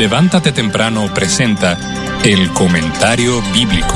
Levántate Temprano presenta el comentario bíblico.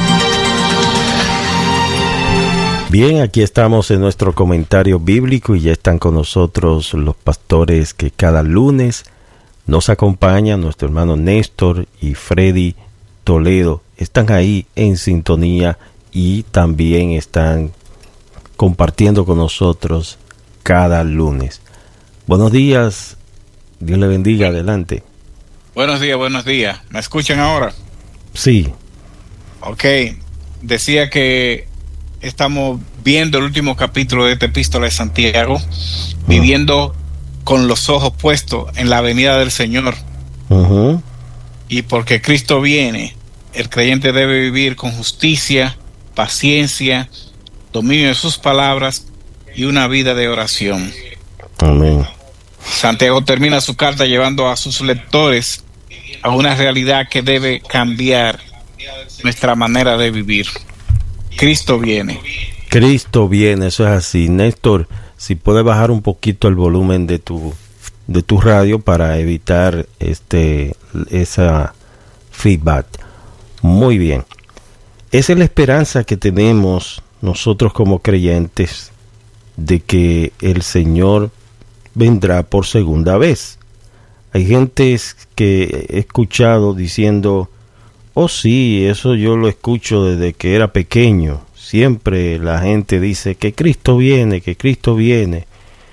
Bien, aquí estamos en nuestro comentario bíblico y ya están con nosotros los pastores que cada lunes nos acompañan, nuestro hermano Néstor y Freddy Toledo. Están ahí en sintonía y también están compartiendo con nosotros cada lunes. Buenos días, Dios le bendiga, adelante. Buenos días. ¿Me escuchan ahora? Sí. Ok, decía que estamos viendo el último capítulo de esta epístola de Santiago, viviendo con los ojos puestos en la venida del Señor. Y porque Cristo viene, el creyente debe vivir con justicia, paciencia, dominio de sus palabras y una vida de oración. Amén. Santiago termina su carta llevando a sus lectores a una realidad que debe cambiar nuestra manera de vivir. Cristo viene. Cristo viene, eso es así. Néstor, si puedes bajar un poquito el volumen de tu radio para evitar esa feedback. Muy bien. Esa es la esperanza que tenemos nosotros como creyentes de que el Señor vendrá por segunda vez. Hay gente que he escuchado diciendo, oh sí, eso yo lo escucho desde que era pequeño. Siempre la gente dice que Cristo viene, y que Cristo viene,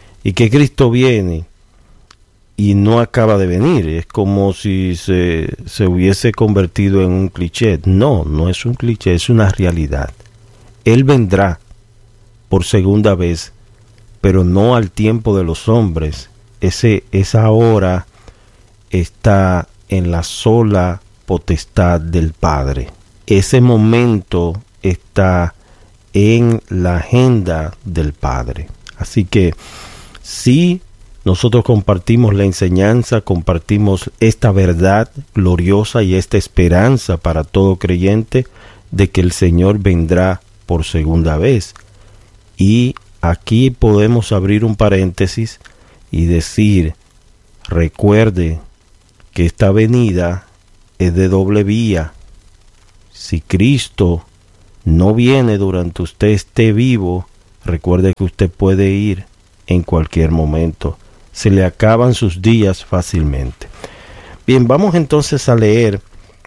y no acaba de venir. Es como si se hubiese convertido en un cliché. No, no es un cliché, es una realidad. Él vendrá por segunda vez, pero no al tiempo de los hombres. Esa hora está en la sola potestad del Padre. Ese momento está en la agenda del Padre. Así que si nosotros compartimos la enseñanza, compartimos esta verdad gloriosa y esta esperanza para todo creyente de que el Señor vendrá por segunda vez. Y aquí podemos abrir un paréntesis y decir, recuerde que esta venida es de doble vía. Si Cristo no viene durante usted esté vivo, recuerde que usted puede ir en cualquier momento. Se le acaban sus días fácilmente. Bien, vamos entonces a leer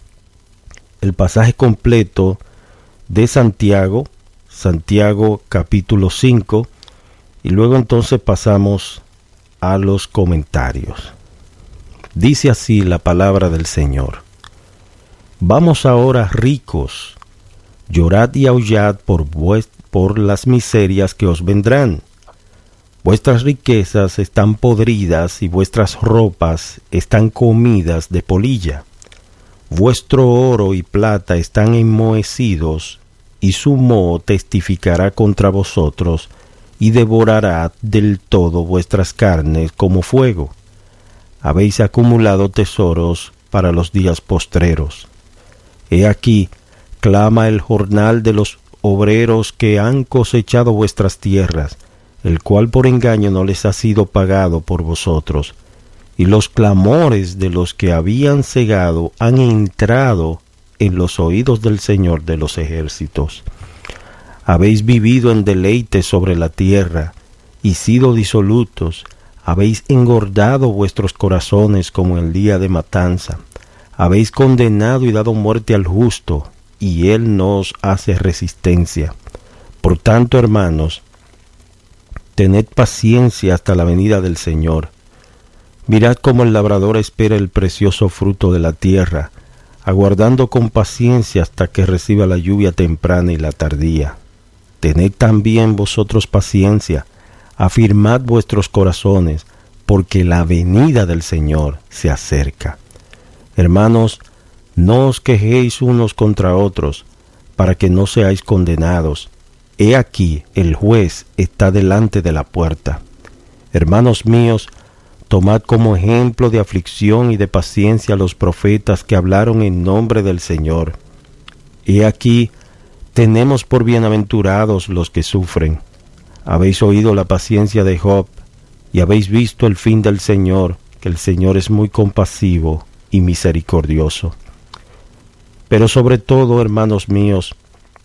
el pasaje completo de Santiago capítulo 5, y luego entonces pasamos a los comentarios. Dice así la palabra del Señor. Vamos ahora ricos, llorad y aullad por las miserias que os vendrán. Vuestras riquezas están podridas y vuestras ropas están comidas de polilla. Vuestro oro y plata están enmohecidos, y su moho testificará contra vosotros, y devorará del todo vuestras carnes como fuego. Habéis acumulado tesoros para los días postreros. He aquí, clama el jornal de los obreros que han cosechado vuestras tierras, el cual por engaño no les ha sido pagado por vosotros. Y los clamores de los que habían cegado han entrado en los oídos del Señor de los ejércitos. Habéis vivido en deleite sobre la tierra, y sido disolutos. Habéis engordado vuestros corazones como el día de matanza. Habéis condenado y dado muerte al justo, y él no os hace resistencia. Por tanto, hermanos, tened paciencia hasta la venida del Señor. Mirad cómo el labrador espera el precioso fruto de la tierra, aguardando con paciencia hasta que reciba la lluvia temprana y la tardía. Tened también vosotros paciencia, afirmad vuestros corazones, porque la venida del Señor se acerca. Hermanos, no os quejéis unos contra otros, para que no seáis condenados. He aquí, el juez está delante de la puerta. Hermanos míos, tomad como ejemplo de aflicción y de paciencia a los profetas que hablaron en nombre del Señor. He aquí, tenemos por bienaventurados los que sufren. Habéis oído la paciencia de Job, y habéis visto el fin del Señor, que el Señor es muy compasivo y misericordioso. Pero sobre todo, hermanos míos,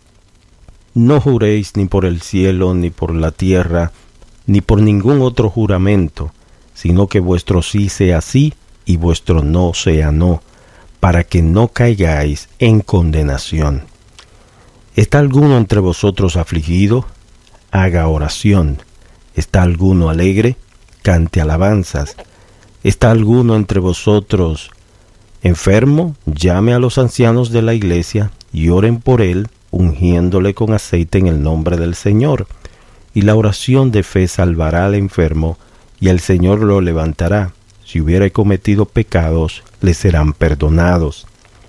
no juréis ni por el cielo, ni por la tierra, ni por ningún otro juramento, sino que vuestro sí sea sí y vuestro no sea no, para que no caigáis en condenación. ¿Está alguno entre vosotros afligido? Haga oración. ¿Está alguno alegre? Cante alabanzas. ¿Está alguno entre vosotros enfermo? Llame a los ancianos de la iglesia y oren por él, ungiéndole con aceite en el nombre del Señor. Y la oración de fe salvará al enfermo, y el Señor lo levantará. Si hubiere cometido pecados, le serán perdonados.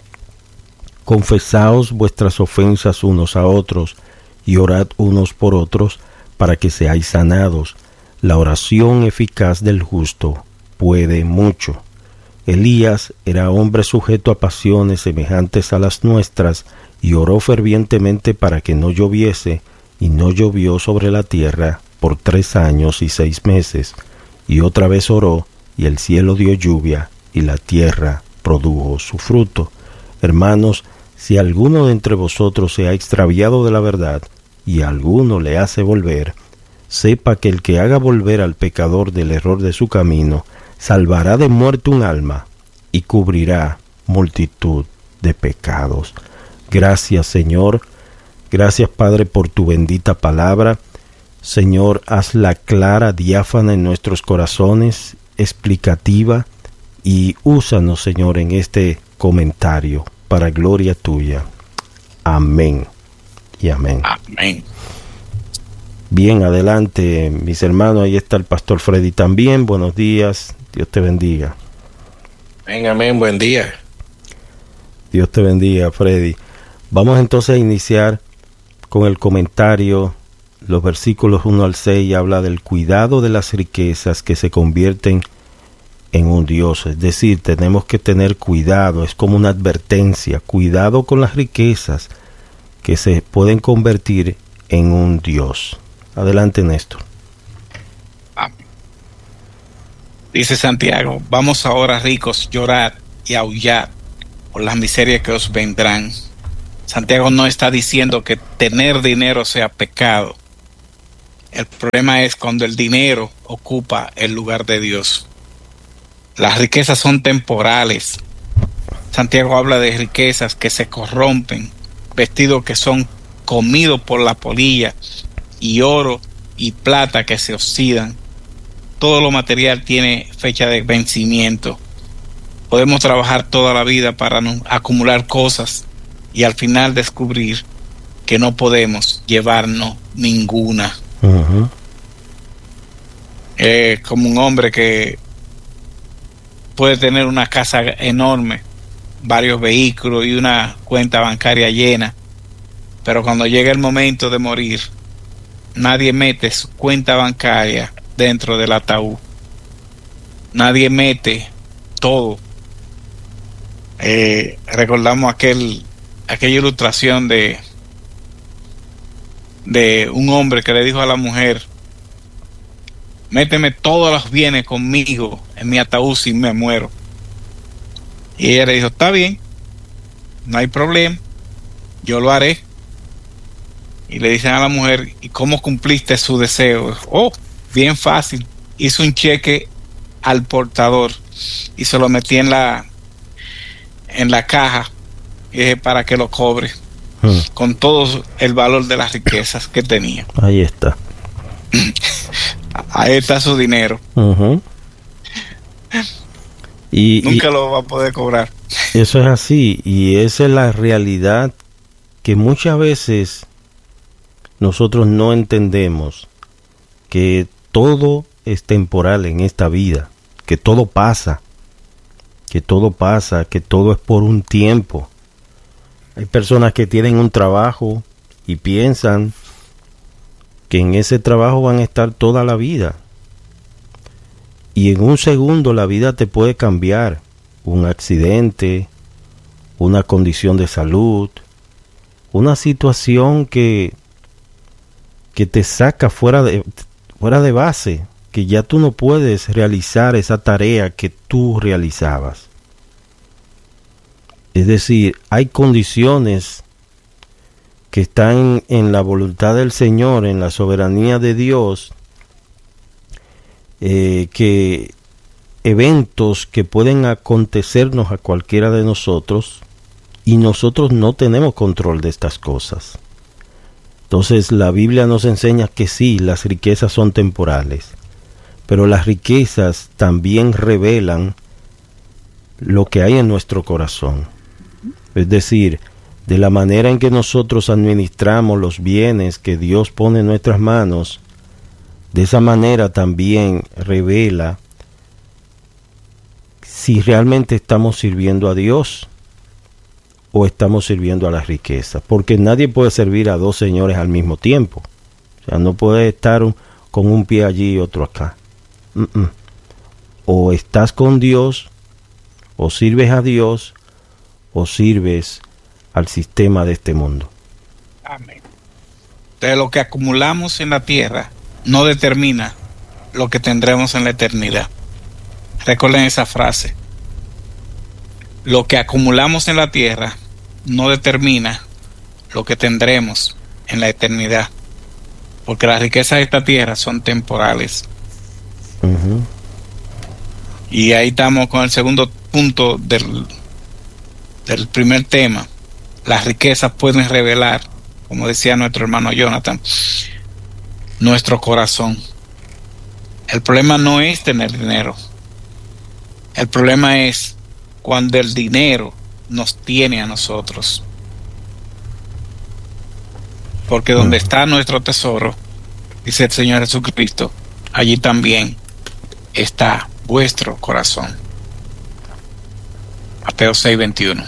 Confesaos vuestras ofensas unos a otros, y orad unos por otros, para que seáis sanados. La oración eficaz del justo puede mucho. Elías era hombre sujeto a pasiones semejantes a las nuestras, y oró fervientemente para que no lloviese, y no llovió sobre la tierra por 3 años y 6 meses. Y otra vez oró, y el cielo dio lluvia, y la tierra produjo su fruto. Hermanos, si alguno de entre vosotros se ha extraviado de la verdad, y alguno le hace volver, sepa que el que haga volver al pecador del error de su camino, salvará de muerte un alma, y cubrirá multitud de pecados. Gracias, Señor. Gracias, Padre, por tu bendita palabra. Señor, hazla clara, diáfana en nuestros corazones, explicativa, y úsanos, Señor, en este comentario, para gloria tuya. Amén y amén. Amén. Bien, adelante, mis hermanos. Ahí está el pastor Freddy también. Buenos días. Dios te bendiga. Amén, amén. Buen día. Dios te bendiga, Freddy. Vamos entonces a iniciar con el comentario. Los versículos 1 al 6 habla del cuidado de las riquezas que se convierten en un Dios. Es decir, tenemos que tener cuidado. Es como una advertencia. Cuidado con las riquezas que se pueden convertir en un Dios. Adelante, Néstor. Dice Santiago: vamos ahora, ricos, llorad y aullad por las miserias que os vendrán. Santiago no está diciendo que tener dinero sea pecado. El problema es cuando el dinero ocupa el lugar de Dios. Las riquezas son temporales. Santiago habla de riquezas que se corrompen, vestidos que son comidos por la polilla, y oro y plata que se oxidan. Todo lo material tiene fecha de vencimiento. Podemos trabajar toda la vida para no acumular cosas y al final descubrir que no podemos llevarnos ninguna. Uh-huh. Como un hombre que puede tener una casa enorme, varios vehículos y una cuenta bancaria llena, pero cuando llega el momento de morir, nadie mete su cuenta bancaria dentro del ataúd. Nadie mete todo. Recordamos aquella ilustración de un hombre que le dijo a la mujer: méteme todos los bienes conmigo en mi ataúd si me muero. Y ella le dijo: está bien, no hay problema, yo lo haré. Y le dicen a la mujer: ¿y cómo cumpliste su deseo? Oh, bien fácil. Hizo un cheque al portador y se lo metí en la caja para que lo cobre con todo el valor de las riquezas que tenía. Ahí está. Ahí está su dinero. Uh-huh. Nunca lo va a poder cobrar. Eso es así, y esa es la realidad que muchas veces nosotros no entendemos, que todo es temporal en esta vida, que todo pasa, que todo es por un tiempo. Hay personas que tienen un trabajo y piensan que en ese trabajo van a estar toda la vida. Y en un segundo la vida te puede cambiar. Un accidente, una condición de salud, una situación que te saca fuera de base, que ya tú no puedes realizar esa tarea que tú realizabas. Es decir, hay condiciones que están en la voluntad del Señor, en la soberanía de Dios, que eventos que pueden acontecernos a cualquiera de nosotros, y nosotros no tenemos control de estas cosas. Entonces la Biblia nos enseña que sí, las riquezas son temporales, pero las riquezas también revelan lo que hay en nuestro corazón. Es decir, de la manera en que nosotros administramos los bienes que Dios pone en nuestras manos, de esa manera también revela si realmente estamos sirviendo a Dios o estamos sirviendo a las riquezas, porque nadie puede servir a dos señores al mismo tiempo. O sea, no puede estar con un pie allí y otro acá. O estás con Dios, o sirves a Dios, o sirves al sistema de este mundo. Amén. Entonces, lo que acumulamos en la tierra no determina lo que tendremos en la eternidad. Recuerden esa frase. Lo que acumulamos en la tierra no determina lo que tendremos en la eternidad, porque las riquezas de esta tierra son temporales. Uh-huh. Y ahí estamos con el segundo punto del primer tema. Las riquezas pueden revelar, como decía nuestro hermano Jonathan, nuestro corazón. El problema no es tener dinero. El problema es cuando el dinero nos tiene a nosotros. Porque donde está nuestro tesoro, dice el Señor Jesucristo, allí también está vuestro corazón. Mateo 6:21.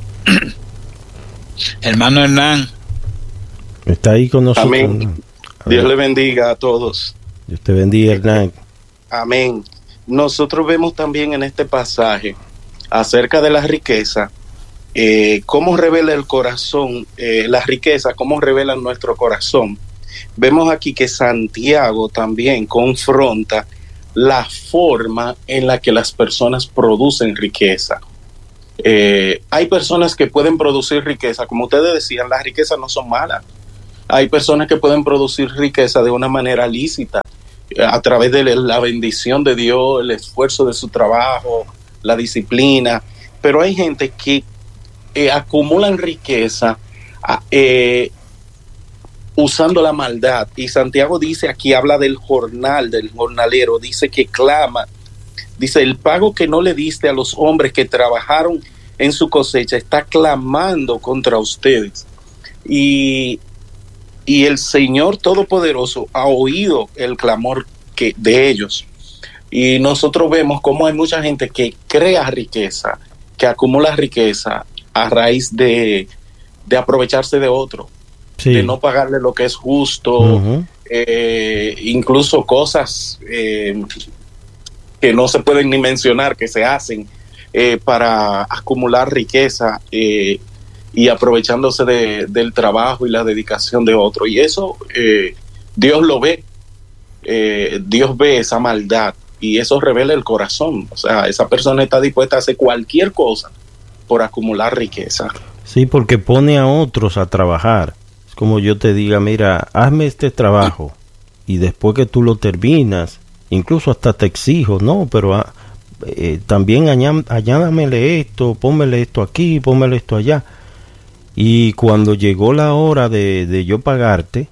Hermano Hernán. Está ahí con nosotros. Amén. Dios le bendiga a todos. Dios te bendiga, Hernán. Amén. Nosotros vemos también en este pasaje acerca de la riqueza, cómo revela el corazón, la riqueza, cómo revela nuestro corazón. Vemos aquí que Santiago también confronta la forma en la que las personas producen riqueza. Hay personas que pueden producir riqueza, como ustedes decían, las riquezas no son malas. Hay personas que pueden producir riqueza de una manera lícita, a través de la bendición de Dios, el esfuerzo de su trabajo, la disciplina, pero hay gente que acumulan riqueza usando la maldad. Y Santiago dice, aquí habla del jornalero, dice que clama, dice, el pago que no le diste a los hombres que trabajaron en su cosecha está clamando contra ustedes. Y el Señor Todopoderoso ha oído el clamor de ellos. Y nosotros vemos cómo hay mucha gente que crea riqueza, que acumula riqueza a raíz de aprovecharse de otro, sí, de no pagarle lo que es justo, uh-huh, incluso cosas que no se pueden ni mencionar que se hacen para acumular riqueza, y aprovechándose del trabajo y la dedicación de otro. Y eso Dios lo ve, Dios ve esa maldad y eso revela el corazón. O sea, esa persona está dispuesta a hacer cualquier cosa por acumular riqueza. Sí, porque pone a otros a trabajar. Es como yo te diga, mira, hazme este trabajo y después que tú lo terminas, incluso hasta te exijo, no, pero también añádamele esto, pónmele esto aquí, pónmele esto allá. Y cuando llegó la hora de yo pagarte,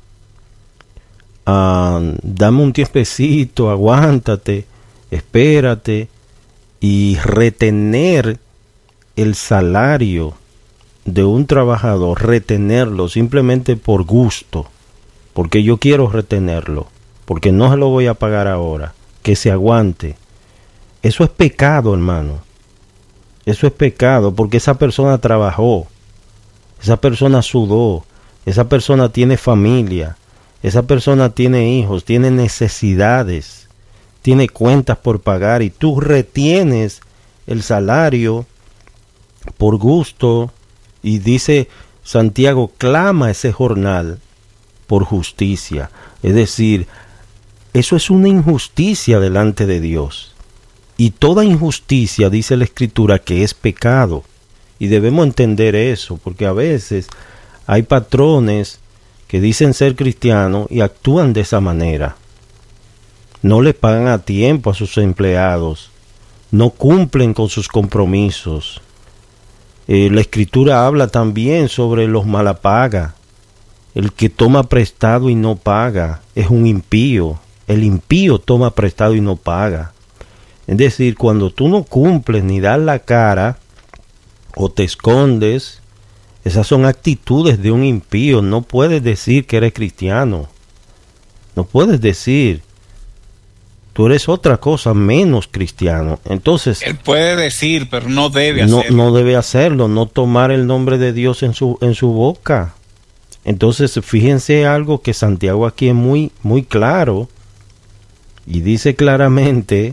dame un tiempecito, aguántate, espérate, y retener el salario de un trabajador, retenerlo simplemente por gusto, porque yo quiero retenerlo, porque no se lo voy a pagar ahora, que se aguante. Eso es pecado, hermano. Eso es pecado, porque esa persona trabajó. Esa persona sudó, esa persona tiene familia, esa persona tiene hijos, tiene necesidades, tiene cuentas por pagar y tú retienes el salario por gusto. Y dice Santiago, clama ese jornal por justicia. Es decir, eso es una injusticia delante de Dios. Y toda injusticia, dice la Escritura, que es pecado. Y debemos entender eso, porque a veces hay patrones que dicen ser cristianos y actúan de esa manera. No le pagan a tiempo a sus empleados, no cumplen con sus compromisos. La Escritura habla también sobre los malapaga. El que toma prestado y no paga es un impío. El impío toma prestado y no paga. Es decir, cuando tú no cumples ni das la cara o te escondes, esas son actitudes de un impío. No puedes decir que eres cristiano. No puedes decir. Tú eres otra cosa menos cristiano. Entonces, él puede decir, pero no debe hacerlo. No debe hacerlo, no tomar el nombre de Dios en su boca. Entonces, fíjense algo que Santiago aquí es muy, muy claro. Y dice claramente,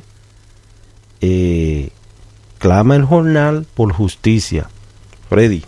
clama el jornal por justicia. Freddy.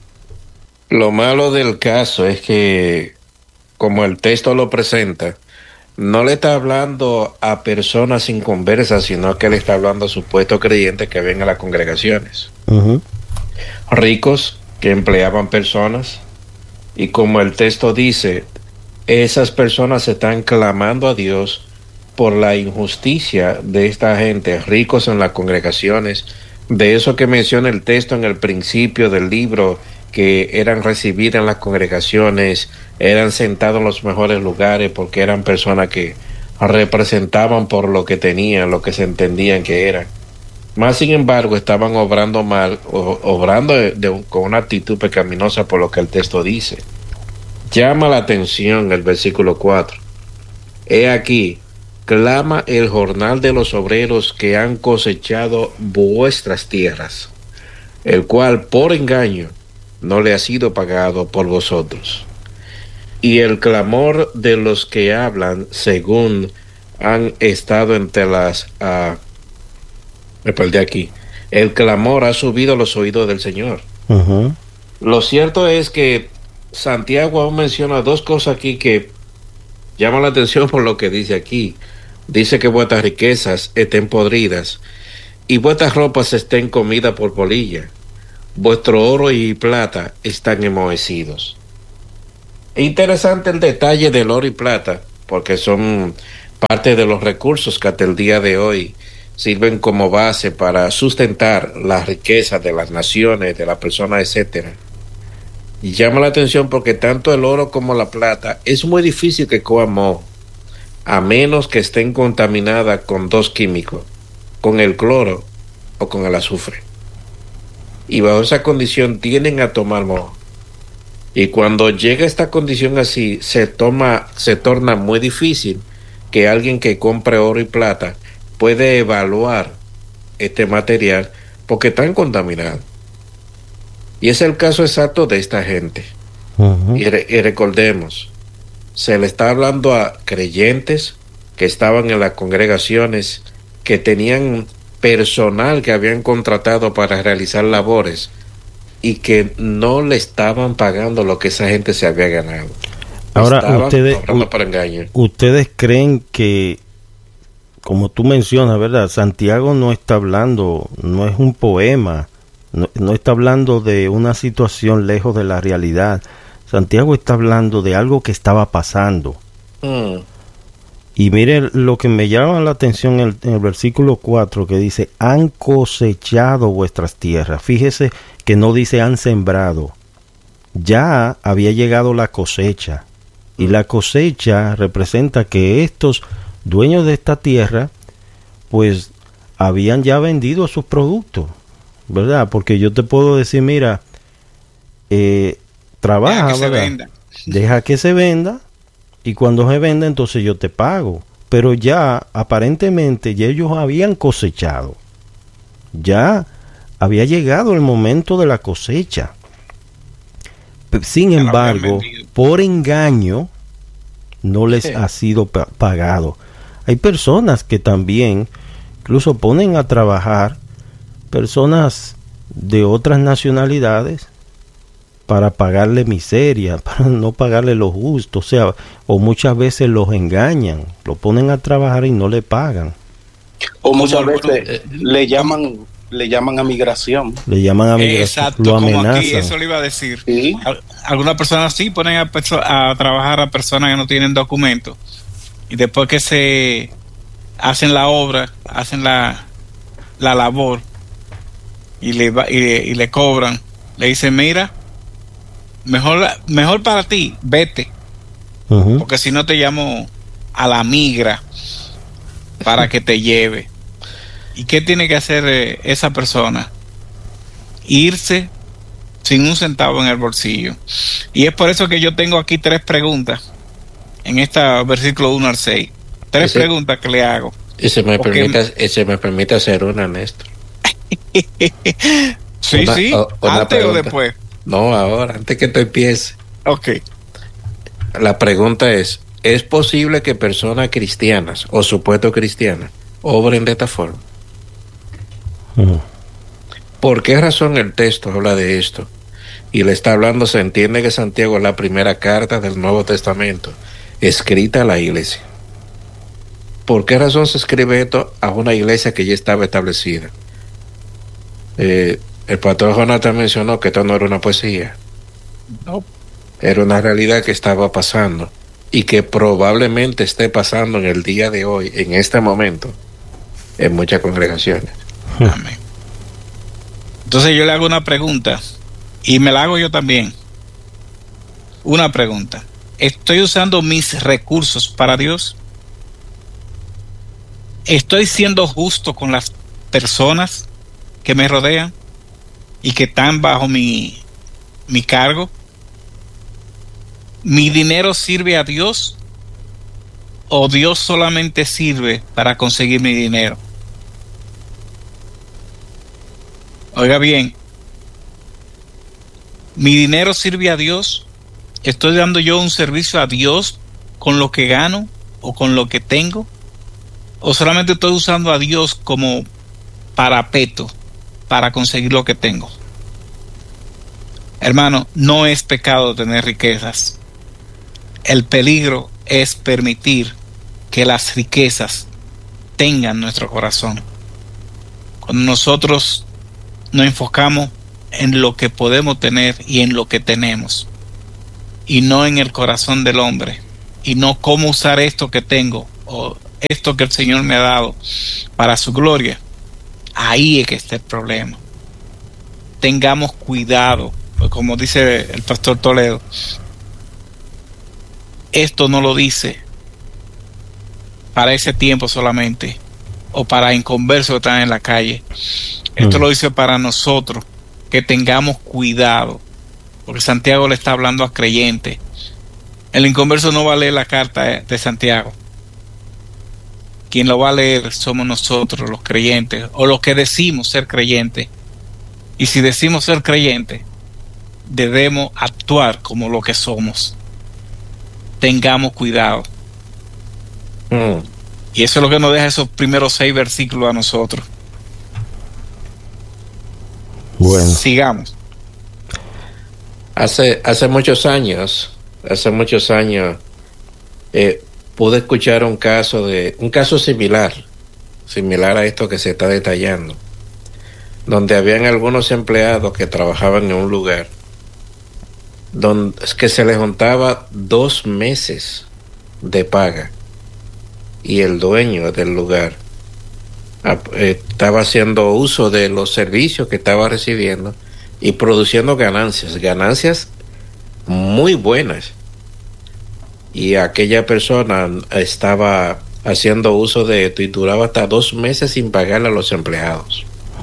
Lo malo del caso es que, como el texto lo presenta, no le está hablando a personas inconversas, sino que le está hablando a supuestos creyentes que ven a las congregaciones. Uh-huh. Ricos que empleaban personas, y como el texto dice, esas personas están clamando a Dios por la injusticia de esta gente, ricos en las congregaciones, de eso que menciona el texto en el principio del libro, que eran recibidas en las congregaciones, eran sentados en los mejores lugares porque eran personas que representaban por lo que tenían, lo que se entendían que eran. Más sin embargo, estaban obrando mal, obrando con una actitud pecaminosa por lo que el texto dice. Llama la atención el versículo 4. He aquí, clama el jornal de los obreros que han cosechado vuestras tierras, el cual por engaño no le ha sido pagado por vosotros. Y el clamor de los que hablan según han estado entre las... me perdí aquí. El clamor ha subido a los oídos del Señor. Uh-huh. Lo cierto es que Santiago aún menciona dos cosas aquí que llaman la atención por lo que dice aquí. Dice que vuestras riquezas estén podridas y vuestras ropas estén comidas por polilla. Vuestro oro y plata están enmohecidos. Interesante el detalle del oro y plata, porque son parte de los recursos que hasta el día de hoy sirven como base para sustentar la riqueza de las naciones, de las personas, etcétera. Y llama la atención porque tanto el oro como la plata es muy difícil que cojan moho, a menos que estén contaminadas con dos químicos, con el cloro o con el azufre. Y bajo esa condición tienden a tomar moho. Y cuando llega esta condición así, se torna muy difícil que alguien que compre oro y plata puede evaluar este material porque están contaminados. Y es el caso exacto de esta gente. Uh-huh. Y recordemos, se le está hablando a creyentes que estaban en las congregaciones, que tenían personal que habían contratado para realizar labores y que no le estaban pagando lo que esa gente se había ganado. Ahora, ustedes creen que, como tú mencionas, ¿verdad? Santiago no está hablando, no es un poema, no está hablando de una situación lejos de la realidad. Santiago está hablando de algo que estaba pasando. Y mire lo que me llama la atención en el versículo 4, que dice, han cosechado vuestras tierras. Fíjese que no dice han sembrado. Ya había llegado la cosecha. Y la cosecha representa que estos dueños de esta tierra, pues, habían ya vendido sus productos, ¿verdad? Porque yo te puedo decir, mira, trabaja, ¿verdad? Deja que se venda. Y cuando se venda, entonces yo te pago. Pero ya, aparentemente, ya ellos habían cosechado. Ya había llegado el momento de la cosecha. Sin embargo, por engaño, no les ha sido pagado. Hay personas que también, incluso ponen a trabajar personas de otras nacionalidades para pagarle miseria, para no pagarle lo justo, o muchas veces los engañan, lo ponen a trabajar y no le pagan. O muchas veces le llaman Le llaman a migración. Le llaman a migración. Exacto, Lo como amenazan. aquí, eso le iba a decir. Sí. Algunas personas sí ponen a trabajar a personas que no tienen documentos. Y después que se hacen la obra, hacen la labor y le cobran, le dicen, mira, mejor para ti, vete. Ujú. Porque si no te llamo a la migra para que te lleve. ¿Y qué tiene que hacer esa persona? Irse sin un centavo en el bolsillo. Y es por eso que yo tengo aquí 3 preguntas en este versículo 1 al 6. 3 preguntas que le hago. Y se me permite hacer una, Néstor. Sí, Una antes pregunta. o después. No, ahora, antes que te empiece. Ok. La pregunta ¿es posible que personas cristianas o supuesto cristianas obren de esta forma? Ujú. ¿Por qué razón el texto habla de esto? Y le está hablando, se entiende que Santiago es la primera carta del Nuevo Testamento escrita a la iglesia. ¿Por qué razón se escribe esto a una iglesia que ya estaba establecida? El pastor Jonathan mencionó que esto no era una poesía. No. Era una realidad que estaba pasando y que probablemente esté pasando en el día de hoy, en este momento, en muchas congregaciones. Amén. Entonces yo le hago una pregunta y me la hago yo también. Una pregunta. ¿Estoy usando mis recursos para Dios? ¿Estoy siendo justo con las personas que me rodean y que están bajo mi cargo? ¿Mi dinero sirve a Dios o Dios solamente sirve para conseguir mi dinero? Oiga bien, ¿mi dinero sirve a Dios? ¿Estoy dando yo un servicio a Dios con lo que gano o con lo que tengo? ¿O solamente estoy usando a Dios como parapeto para conseguir lo que tengo? Hermano, no es pecado tener riquezas. El peligro es permitir que las riquezas tengan nuestro corazón. Cuando nosotros nos enfocamos en lo que podemos tener y en lo que tenemos, y no en el corazón del hombre, y no cómo usar esto que tengo o esto que el Señor me ha dado para su gloria, ahí es que está el problema. Tengamos cuidado, pues como dice el pastor Toledo, esto no lo dice para ese tiempo solamente o para inconversos que están en la calle. Esto lo dice para nosotros, que tengamos cuidado, porque Santiago le está hablando a creyentes. El inconverso no va a leer la carta de Santiago. Quien lo va a leer somos nosotros, los creyentes, o los que decimos ser creyentes. Y si decimos ser creyentes, debemos actuar como lo que somos. Tengamos cuidado. Y eso es lo que nos deja esos primeros 6 versículos a nosotros. Bueno. Sigamos. Hace muchos años, pude escuchar un caso similar a esto que se está detallando, donde habían algunos empleados que trabajaban en un lugar donde que se les juntaba 2 meses de paga, y el dueño del lugar estaba haciendo uso de los servicios que estaba recibiendo y produciendo ganancias muy buenas, y aquella persona estaba haciendo uso de esto y duraba hasta 2 meses sin pagarle a los empleados.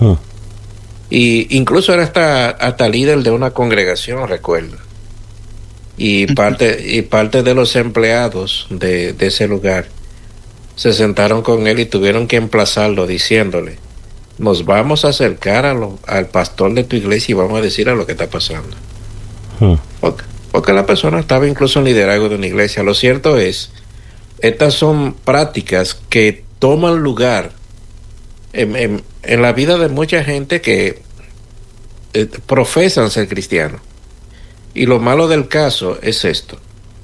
Y incluso era hasta líder de una congregación, recuerdo. Y parte de los empleados de ese lugar se sentaron con él y tuvieron que emplazarlo diciéndole: nos vamos a acercar al pastor de tu iglesia y vamos a decirle lo que está pasando. Porque la persona estaba incluso en liderazgo de una iglesia. Lo cierto es, estas son prácticas que toman lugar en la vida de mucha gente que profesan ser cristianos. Y lo malo del caso es esto: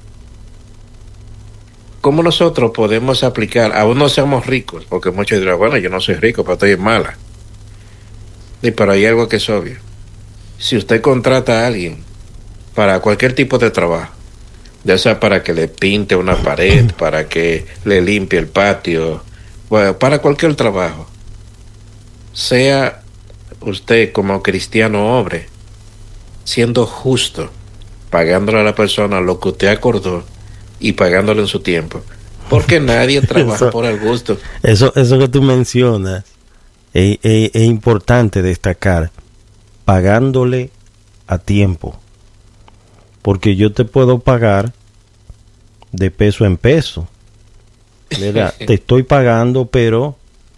¿cómo nosotros podemos aplicar, aún no seamos ricos? Porque muchos dirán, bueno, yo no soy rico, pero estoy en mala. pero hay algo que es obvio. Si usted contrata a alguien para cualquier tipo de trabajo, ya sea para que le pinte una pared, para que le limpie el patio, bueno, para cualquier trabajo, sea usted como cristiano obre, siendo justo, pagándole a la persona lo que usted acordó y pagándole en su tiempo, porque nadie trabaja por el gusto. Eso que tú mencionas es importante destacar, pagándole a tiempo, porque yo te puedo pagar de peso en peso, ¿verdad? Te estoy pagando, pero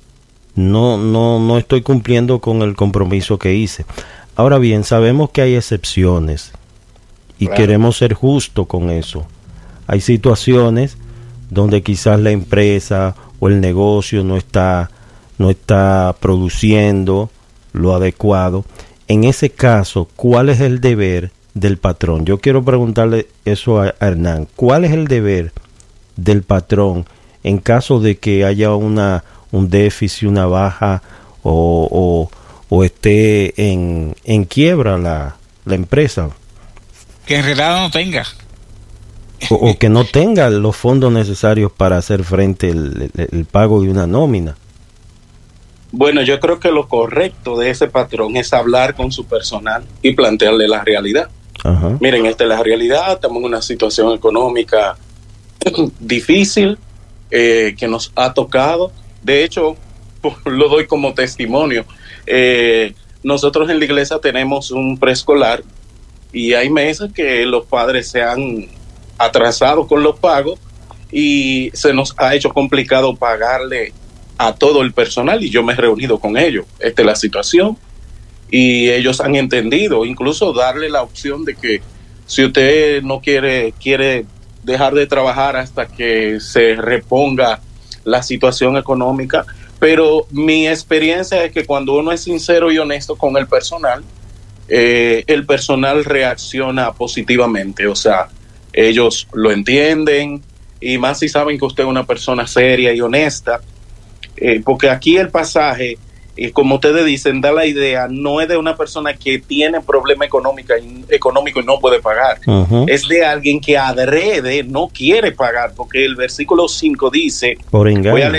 no estoy cumpliendo con el compromiso que hice. Ahora bien, sabemos que hay excepciones y claro, queremos ser justos con eso. Hay situaciones donde quizás la empresa o el negocio no está produciendo lo adecuado. En ese caso, ¿cuál es el deber del patrón? Yo quiero preguntarle eso a Hernán. ¿Cuál es el deber del patrón en caso de que haya un déficit, una baja o esté en quiebra la empresa? Que en realidad no tenga. O que no tenga los fondos necesarios para hacer frente el pago de una nómina. Bueno, yo creo que lo correcto de ese patrón es hablar con su personal y plantearle la realidad. Ajá. Miren, esta es la realidad, estamos en una situación económica difícil que nos ha tocado. De hecho, lo doy como testimonio. Nosotros en la iglesia tenemos un preescolar y hay meses que los padres se han atrasado con los pagos y se nos ha hecho complicado pagarle a todo el personal, y yo me he reunido con ellos. Esta es la situación y ellos han entendido, incluso darle la opción de que si usted no quiere dejar de trabajar hasta que se reponga la situación económica. Pero mi experiencia es que cuando uno es sincero y honesto con el personal reacciona positivamente. O sea, ellos lo entienden, y más si saben que usted es una persona seria y honesta, porque aquí el pasaje, como ustedes dicen, da la idea, no es de una persona que tiene problema económico y no puede pagar. Uh-huh. Es de alguien que adrede no quiere pagar, porque el versículo 5 dice, por engaño.